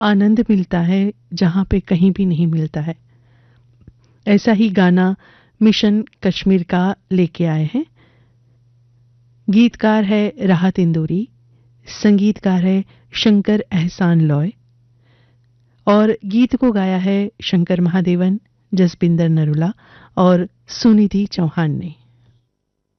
आनंद मिलता है जहाँ पे कहीं भी नहीं मिलता है। ऐसा ही गाना मिशन कश्मीर का लेके आए हैं। गीतकार है राहत इंदौरी, संगीतकार है शंकर एहसान लॉय और गीत को गाया है शंकर महादेवन, जसबिंदर नरूला और सुनिधि चौहान ने।